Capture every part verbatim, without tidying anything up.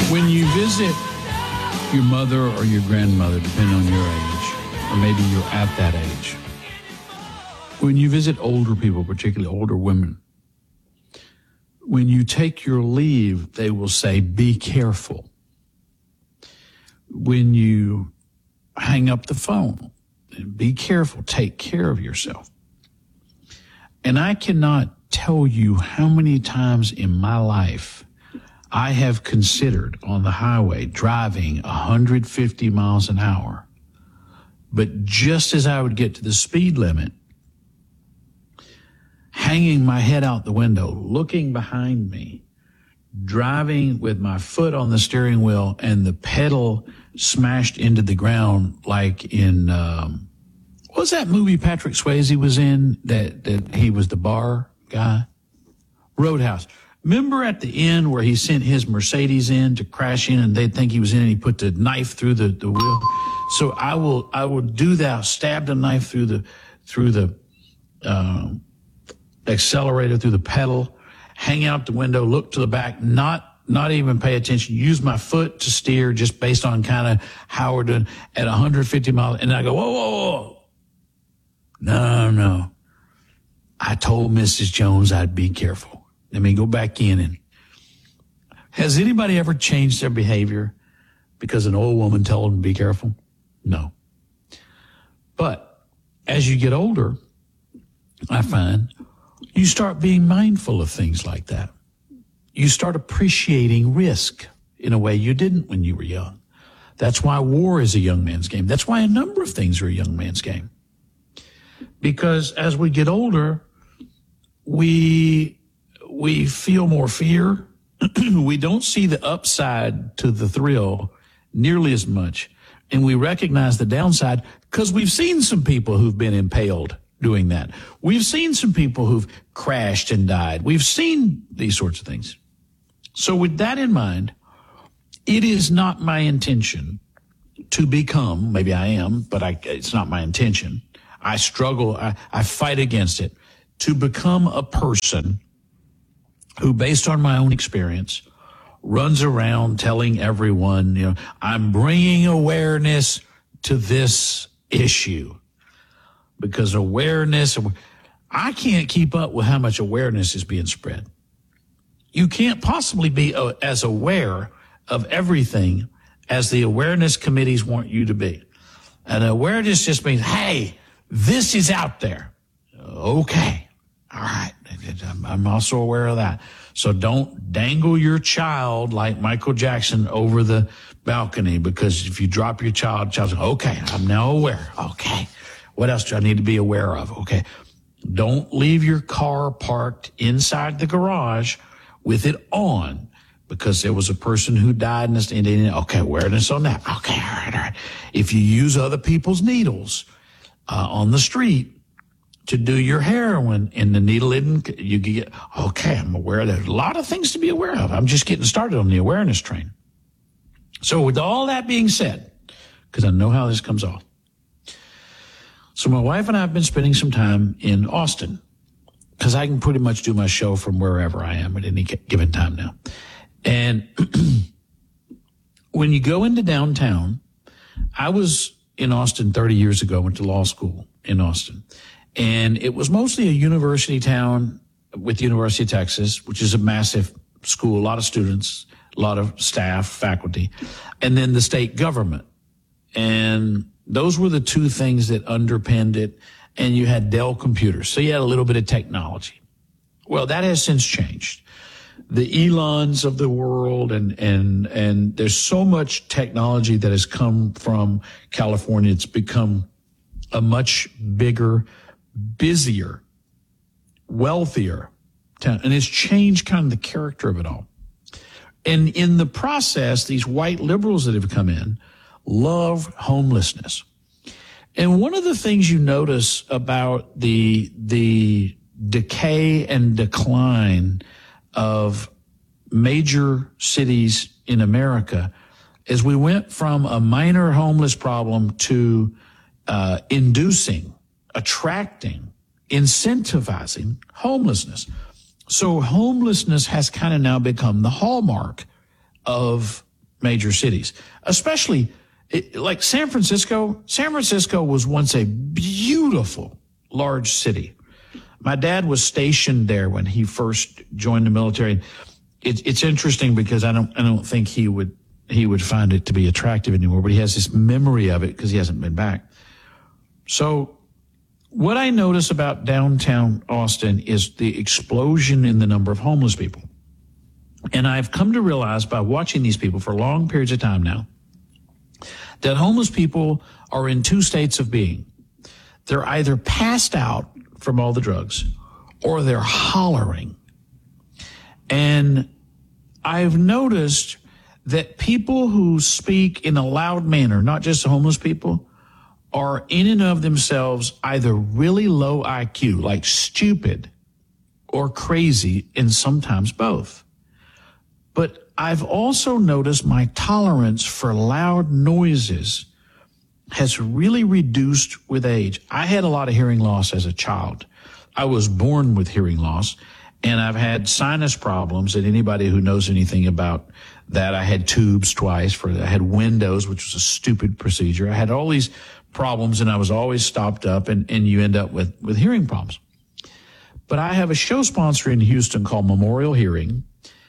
When you visit your mother or your grandmother, depending on your age, or maybe you're at that age, when you visit older people, particularly older women, when you take your leave, they will say, be careful. When you hang up the phone, be careful, take care of yourself. And I cannot tell you how many times in my life I have considered on the highway driving one hundred fifty miles an hour. But just as I would get to the speed limit, hanging my head out the window, looking behind me, driving with my foot on the steering wheel and the pedal smashed into the ground like in, um, what was that movie Patrick Swayze was in that, that he was the bar guy? Roadhouse. Remember at the end where he sent his Mercedes in to crash in and they'd think he was in and he put the knife through the, the wheel? So I will, I will do that, stab the knife through the, through the, um, accelerator, through the pedal, hang out the window, look to the back, not, not even pay attention, use my foot to steer just based on kind of how we're doing at one hundred fifty miles. And I go, whoa, whoa, whoa. No, no. I told Missus Jones I'd be careful. Let me go back in. And has anybody ever changed their behavior because an old woman told them to be careful? No. But as you get older, I find you start being mindful of things like that. You start appreciating risk in a way you didn't when you were young. That's why war is a young man's game. That's why a number of things are a young man's game. Because as we get older, we we feel more fear. We don't see the upside to the thrill nearly as much. And we recognize the downside because we've seen some people who've been impaled doing that. We've seen some people who've crashed and died. We've seen these sorts of things. So with that in mind, it is not my intention to become, maybe I am, but I, it's not my intention. I struggle, I, I fight against it, to become a person who, based on my own experience, runs around telling everyone, you know, I'm bringing awareness to this issue. Because awareness, I can't keep up with how much awareness is being spread. You can't possibly be uh, as aware of everything as the awareness committees want you to be. And awareness just means, hey, this is out there. Okay. All right. I'm also aware of that. So don't dangle your child like Michael Jackson over the balcony, because if you drop your child, child's okay, I'm now aware. Okay. What else do I need to be aware of? Okay. Don't leave your car parked inside the garage with it on because there was a person who died in this. Okay, awareness on that. Okay, all right, all right. If you use other people's needles uh, on the street to do your heroin and the needle didn't, you get, okay, I'm aware. There's a lot of things to be aware of. I'm just getting started on the awareness train. So with all that being said, because I know how this comes off. So my wife and I have been spending some time in Austin because I can pretty much do my show from wherever I am at any given time now. And when you go into downtown, I was in Austin thirty years ago, went to law school in Austin. And it was mostly a university town with the University of Texas, which is a massive school, a lot of students, a lot of staff, faculty, and then the state government. And those were the two things that underpinned it. And you had Dell computers. So you had a little bit of technology. Well, that has since changed. The Elons of the world and, and, and there's so much technology that has come from California. It's become a much bigger, busier, wealthier town. And it's changed kind of the character of it all. And in the process, these white liberals that have come in love homelessness. And one of the things you notice about the, the decay and decline of major cities in America is we went from a minor homeless problem to uh, inducing, attracting, incentivizing homelessness. So homelessness has kind of now become the hallmark of major cities, especially it, like San Francisco. San Francisco was once a beautiful, large city. My dad was stationed there when he first joined the military. It, it's interesting because I don't, I don't think he would, he would find it to be attractive anymore, but he has this memory of it because he hasn't been back. So what I notice about downtown Austin is the explosion in the number of homeless people. And I've come to realize by watching these people for long periods of time now that homeless people are in two states of being. They're either passed out from all the drugs or they're hollering. And I've noticed that people who speak in a loud manner, not just homeless people, are in and of themselves either really low I Q, like stupid, or crazy, and sometimes both. But I've also noticed my tolerance for loud noises has really reduced with age. I had a lot of hearing loss as a child. I was born with hearing loss, and I've had sinus problems. And anybody who knows anything about that, I had tubes twice. For I had windows, which was a stupid procedure. I had all these problems, and I was always stopped up, and, and you end up with, with hearing problems. But I have a show sponsor in Houston called Memorial Hearing,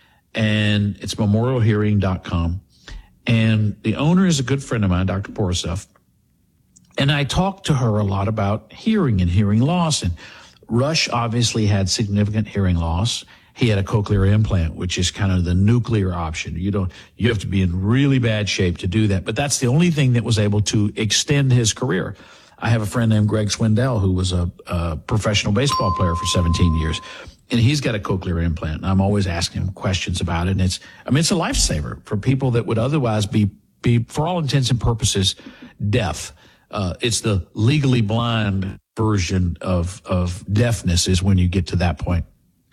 and it's memorial hearing dot com. And the owner is a good friend of mine, Doctor Porosef. And I talked to her a lot about hearing and hearing loss. And Rush obviously had significant hearing loss. He had a cochlear implant, which is kind of the nuclear option. You don't, you have to be in really bad shape to do that. But that's the only thing that was able to extend his career. I have a friend named Greg Swindell, who was a, a professional baseball player for seventeen years. And he's got a cochlear implant. And I'm always asking him questions about it. And it's, I mean, it's a lifesaver for people that would otherwise be, be, for all intents and purposes, deaf. Uh, it's the legally blind version of, of deafness is when you get to that point.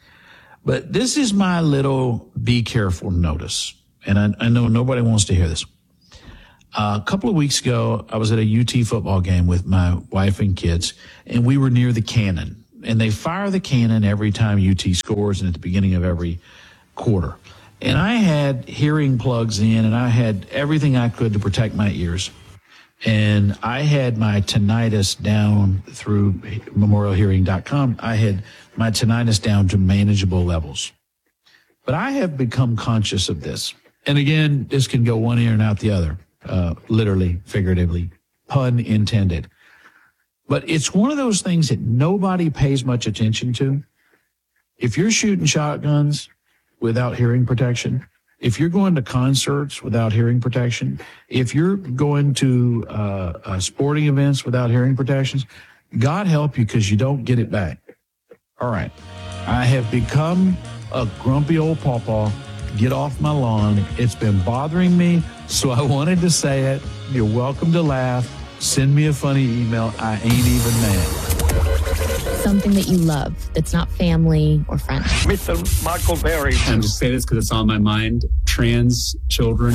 But this is my little be careful notice. And I, I know nobody wants to hear this. Uh, a couple of weeks ago, I was at a U T football game with my wife and kids, and we were near the cannon. And they fire the cannon every time U T scores and at the beginning of every quarter. And I had hearing plugs in, and I had everything I could to protect my ears. And I had my tinnitus down through memorial hearing dot com. I had my tinnitus down to manageable levels. But I have become conscious of this. And again, this can go one ear and out the other, uh, literally, figuratively, pun intended. But it's one of those things that nobody pays much attention to. If you're shooting shotguns without hearing protection, if you're going to concerts without hearing protection, if you're going to uh, uh, sporting events without hearing protections, God help you because you don't get it back. All right. I have become a grumpy old pawpaw. Get off my lawn. It's been bothering me, so I wanted to say it. You're welcome to laugh. Send me a funny email. I ain't even mad. Something that you love that's not family or friends. Mister Michael Berry. I'm just saying this because it's on my mind. Trans children.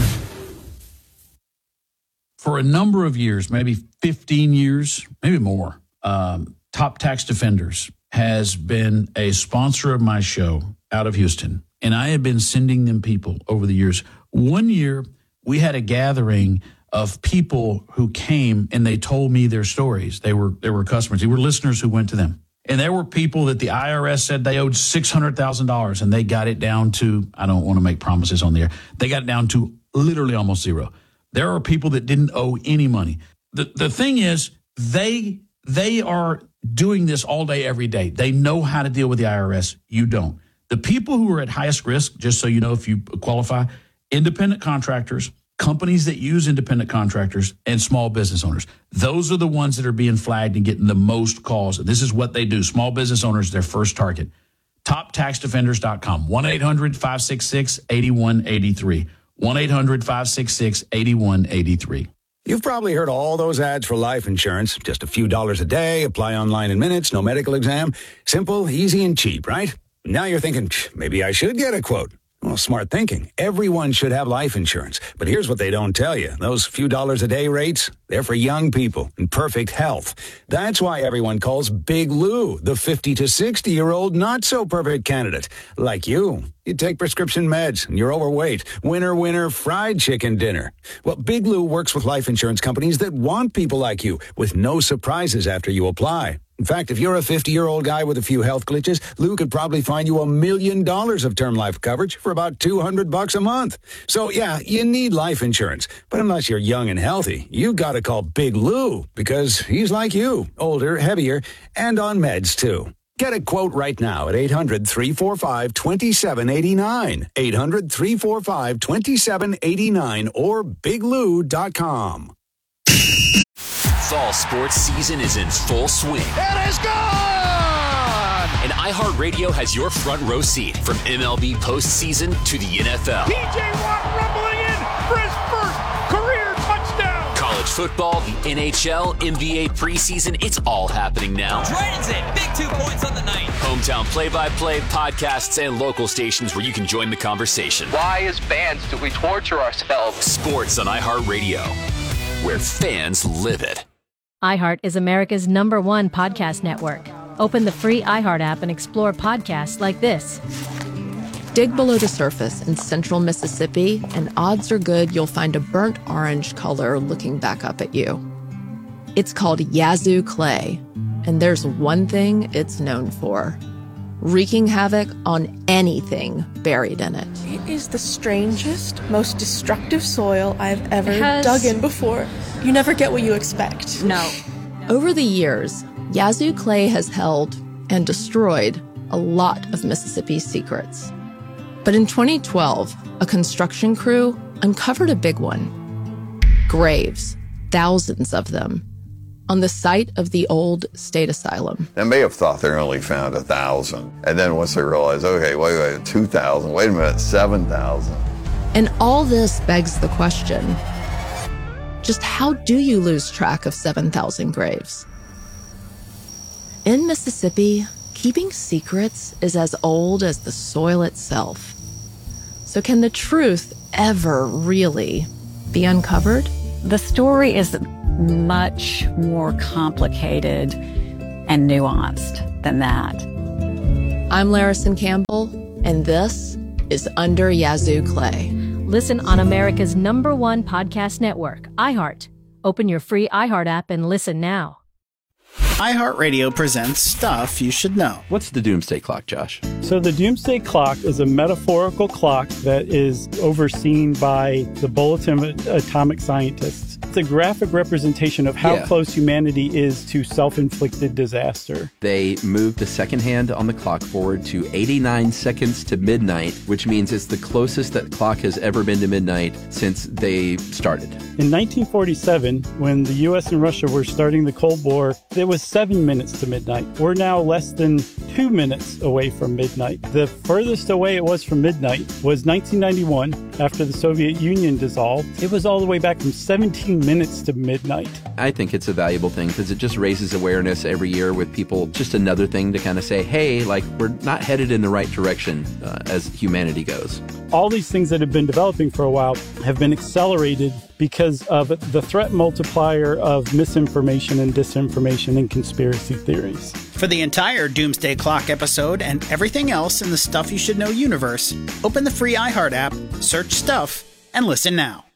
For a number of years, maybe fifteen years, maybe more, um, Top Tax Defenders has been a sponsor of my show out of Houston. And I have been sending them people over the years. One year, we had a gathering of people who came and they told me their stories. They were, they were customers. They were listeners who went to them. And there were people that the I R S said they owed six hundred thousand dollars, and they got it down to, I don't want to make promises on the air, they got it down to literally almost zero. There are people that didn't owe any money. The the thing is, they they are doing this all day, every day. They know how to deal with the I R S. You don't. The people who are at highest risk, just so you know if you qualify, independent contractors, companies that use independent contractors, and small business owners. Those are the ones that are being flagged and getting the most calls. This is what they do. Small business owners, their first target. top tax defenders dot com. one eight hundred five six six eight one eight three. one eight hundred five six six eight one eight three. You've probably heard all those ads for life insurance. Just a few dollars a day, apply online in minutes, no medical exam. Simple, easy, and cheap, right? Now you're thinking, maybe I should get a quote. Well, smart thinking. Everyone should have life insurance. But here's what they don't tell you. Those few dollars a day rates, they're for young people in perfect health. That's why everyone calls Big Lou the fifty to sixty-year-old not-so-perfect candidate. Like you. You take prescription meds and you're overweight. Winner, winner, fried chicken dinner. Well, Big Lou works with life insurance companies that want people like you with no surprises after you apply. In fact, if you're a fifty-year-old guy with a few health glitches, Lou could probably find you a million dollars of term life coverage for about two hundred bucks a month. So, yeah, you need life insurance. But unless you're young and healthy, you got to call Big Lou because he's like you, older, heavier, and on meds, too. Get a quote right now at eight hundred, three four five, two seven eight nine, eight hundred, three four five, two seven eight nine, or big lou dot com. Fall sports season is in full swing. It is gone! And iHeartRadio has your front row seat from M L B postseason to the N F L. P J Watt rumbling in for his first career touchdown! College football, the N H L, N B A preseason, it's all happening now. Dragons in, big two points on the night. Hometown play-by-play, podcasts, and local stations where you can join the conversation. Why, as fans, do we torture ourselves? Sports on iHeartRadio, where fans live it. iHeart is America's number one podcast network. Open the free iHeart app and explore podcasts like this. Dig below the surface in central Mississippi, and odds are good you'll find a burnt orange color looking back up at you. It's called Yazoo clay, and there's one thing it's known for: wreaking havoc on anything buried in it. It is the strangest, most destructive soil I've ever has... dug in before. You never get what you expect. No. Over the years, Yazoo clay has held and destroyed a lot of Mississippi's secrets. But in twenty twelve, a construction crew uncovered a big one. Graves, thousands of them, on the site of the old state asylum. They may have thought they only found a thousand. And then once they realized, okay, wait, wait, two thousand, wait a minute, seven thousand. And all this begs the question, just how do you lose track of seven thousand graves? In Mississippi, keeping secrets is as old as the soil itself. So can the truth ever really be uncovered? The story is much more complicated and nuanced than that. I'm Larison Campbell, and this is Under Yazoo Clay. Listen on America's number one podcast network, iHeart. Open your free iHeart app and listen now. iHeartRadio presents Stuff You Should Know. What's the Doomsday Clock, Josh? So the Doomsday Clock is a metaphorical clock that is overseen by the Bulletin of Atomic Scientists. It's a graphic representation of how yeah. close humanity is to self-inflicted disaster. They moved the second hand on the clock forward to eighty-nine seconds to midnight, which means it's the closest that clock has ever been to midnight since they started. In nineteen forty-seven, when the U S and Russia were starting the Cold War, it was seven minutes to midnight. We're now less than two minutes away from midnight. The furthest away it was from midnight was nineteen ninety-one, after the Soviet Union dissolved. It was all the way back from seventeen minutes to midnight. I think it's a valuable thing because it just raises awareness every year with people. Just another thing to kind of say, hey, like, we're not headed in the right direction uh, as humanity goes. All these things that have been developing for a while have been accelerated because of the threat multiplier of misinformation and disinformation and conspiracy theories. For the entire Doomsday Clock episode and everything else in the Stuff You Should Know universe, open the free iHeart app, search Stuff, and listen now.